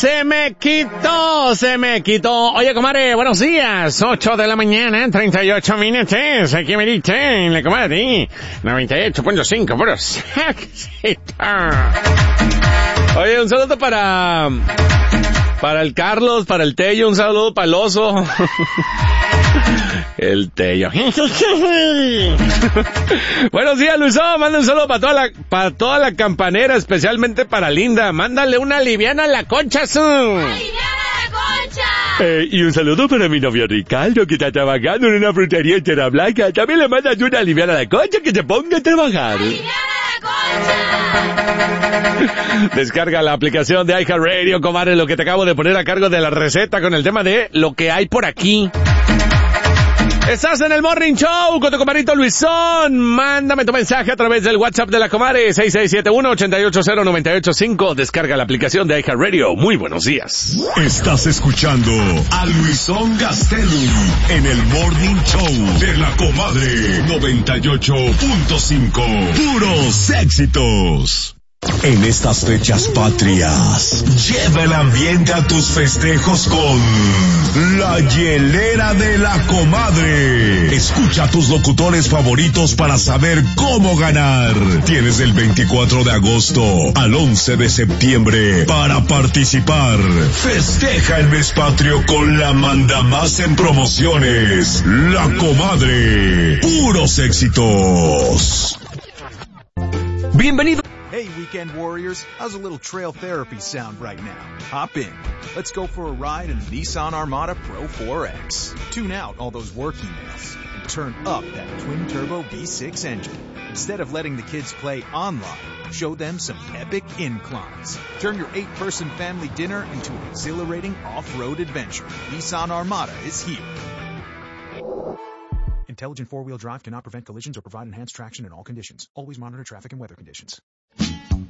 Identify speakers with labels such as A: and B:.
A: Se me quitó. Oye, comadre, buenos días. 8 de la mañana, 38 minutos. Aquí me dicen, la comadre. 98.5, puro éxito. Oye, un saludo para el Carlos, para el Tello, un saludo para el Oso. El Tello. Buenos días, Luisón. Manda un saludo para toda la campanera, especialmente para Linda. Mándale una liviana a la Concha, su.
B: ¡Liviana a la Concha!
A: Y un saludo para mi novio Ricardo, que está trabajando en una frutería en Tierra Blanca. También le mandas una liviana a la Concha, que se ponga a trabajar.
B: ¡Liviana a la Concha!
A: Descarga la aplicación de iHeartRadio, comadre, lo que te acabo de poner a cargo de la receta con el tema de lo que hay por aquí. Estás en el Morning Show con tu comadrito Luisón. Mándame tu mensaje a través del WhatsApp de la comadre 6671-880985. Descarga la aplicación de iHeartRadio. Muy buenos días.
C: Estás escuchando a Luisón Gastelum en el Morning Show de la comadre 98.5. Puros éxitos. En estas fechas patrias, lleva el ambiente a tus festejos con La Hielera de la Comadre. Escucha a tus locutores favoritos para saber cómo ganar. Tienes del 24 de agosto al 11 de septiembre para participar. Festeja el mes patrio con la mandamás en promociones. La Comadre. Puros éxitos.
A: Bienvenido.
D: Hey, Weekend Warriors, how's a little trail therapy sound right now? Hop in. Let's go for a ride in the Nissan Armada Pro 4X. Tune out all those work emails and turn up that twin-turbo V6 engine. Instead of letting the kids play online, show them some epic inclines. Turn your 8-person family dinner into an exhilarating off-road adventure. Nissan Armada is here. Intelligent four-wheel drive cannot prevent collisions or provide enhanced traction in all conditions. Always monitor traffic and weather conditions.